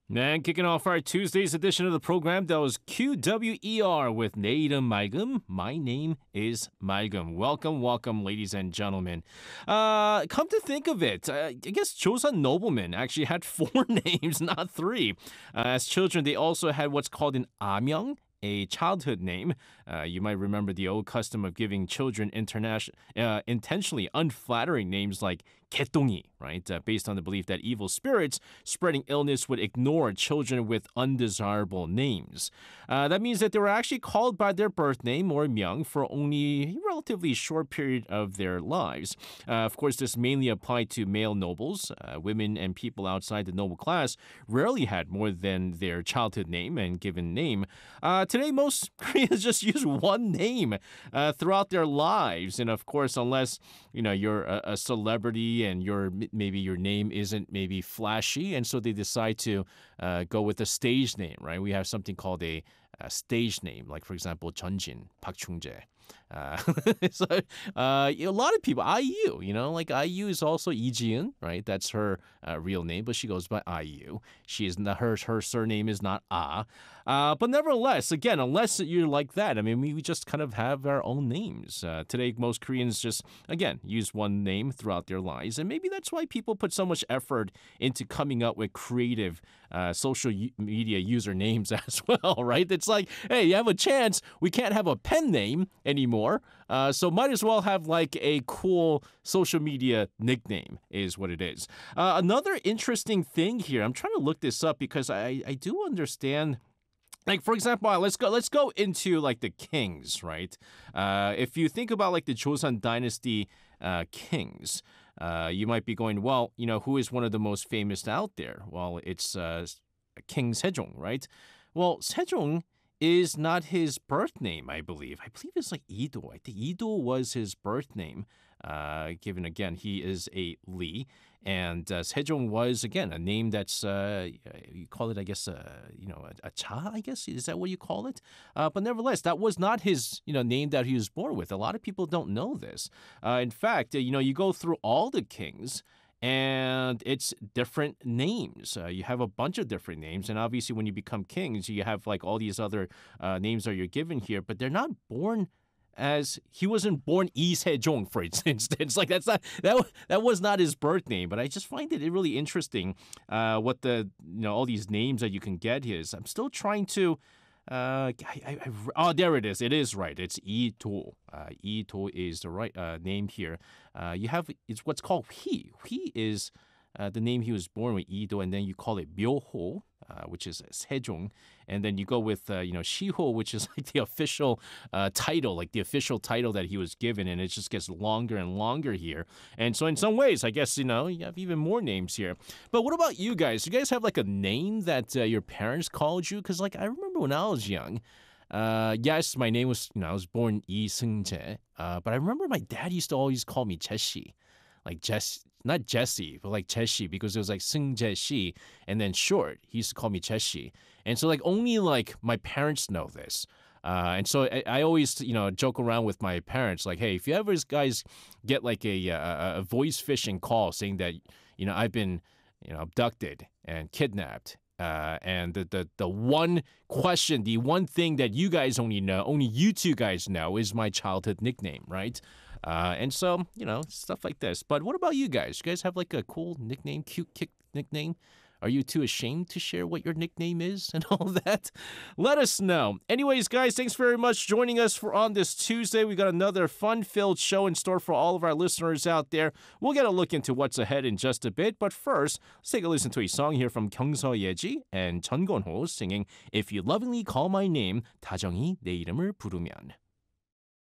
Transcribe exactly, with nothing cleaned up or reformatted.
And kicking off our Tuesday's edition of the program, that was Q W E R with 내 이름 맑음. My name is 맑음. Welcome, welcome, ladies and gentlemen. Uh, come to think of it, uh, I guess Joseon noblemen actually had four names, not three. Uh, as children, they also had what's called an amyeong, a childhood name. Uh, you might remember the old custom of giving children internation- uh, intentionally unflattering names like 개똥이, right? Uh, based on the belief that evil spirits spreading illness would ignore children with undesirable names. Uh, that means that they were actually called by their birth name or myung for only a relatively short period of their lives. Uh, of course, this mainly applied to male nobles. Uh, women and people outside the noble class rarely had more than their childhood name and given name. Uh, today, most Koreans just use one name uh, throughout their lives. And of course, unless, you know, you're a, a celebrity and your maybe your name isn't maybe flashy, and so they decide to uh, go with a stage name, right? We have something called a, a stage name, like for example, Jeonjin, Park Chung-jae. Uh, so uh, a lot of people, I U, you know, like I U is also Lee Ji-eun, right? That's her uh, real name, but she goes by I U. She is not, her her surname is not Ah. Uh, but nevertheless, again, unless you're like that, I mean, we, we just kind of have our own names. Uh, today, most Koreans just, again, use one name throughout their lives. And maybe that's why people put so much effort into coming up with creative uh, social u- media usernames as well, right? It's like, hey, you have a chance. We can't have a pen name anymore. Uh, so might as well have like a cool social media nickname is what it is. Uh, another interesting thing here, I'm trying to look this up because I, I do understand. Like, for example, let's go let's go into like the kings, right? Uh, if you think about like the Joseon dynasty uh, kings, uh, you might be going, well, you know, who is one of the most famous out there? Well, it's uh, King Sejong, right? Well, Sejong is not his birth name, I believe. I believe it's like Ido. I think Ido was his birth name, uh, given, again, he is a Lee. And uh, Sejong was, again, a name that's, uh, you call it, I guess, uh, you know, a, a cha, I guess? Is that what you call it? Uh, but nevertheless, that was not his, you know, name that he was born with. A lot of people don't know this. Uh, in fact, uh, you know, you go through all the kings, and it's different names. Uh, you have a bunch of different names, and obviously when you become kings, you have like all these other uh, names that you're given here, but they're not born as he wasn't born Lee Sejong, for instance. Like that's not that that was not his birth name. But I just find it really interesting uh, what the you know all these names that you can get here is. I'm still trying to. Uh, I, I, I, oh, there it is. It is right. It's Ito. Uh, Ito is the right uh, name here. Uh, you have it's what's called He. He is uh, the name he was born with, Ito, and then you call it Myoho, uh, which is Sejong, and then you go with uh, you know Shiho, which is like the official uh, title, like the official title that he was given, and it just gets longer and longer here. And so in some ways, I guess you know you have even more names here. But what about you guys? You guys have like a name that uh, your parents called you? Because like I remember when I was young. Uh, yes, my name was, you know, I was born Lee Seung-jae, uh, but I remember my dad used to always call me Cheshi, like Jess, not Jesse, but like Cheshi, because it was like Seung-jae Shi, and then short, he used to call me Cheshi. And so like only like my parents know this. Uh, and so I, I always, you know, joke around with my parents, like, hey, if you ever guys get like a, a, a voice phishing call saying that, you know, I've been, you know, abducted and kidnapped, Uh, and the, the the one question, the one thing that you guys only know, only you two guys know, is my childhood nickname, right? Uh, and so, you know, stuff like this. But what about you guys? You guys have like a cool nickname, cute kick nickname? Are you too ashamed to share what your nickname is and all that? Let us know. Anyways, guys, thanks very much for joining us for on this Tuesday. We got another fun-filled show in store for all of our listeners out there. We'll get a look into what's ahead in just a bit. But first, let's take a listen to a song here from 경서 예지 and Chun Gon-ho singing If You Lovingly Call My Name, 다정히 내 이름을 부르면.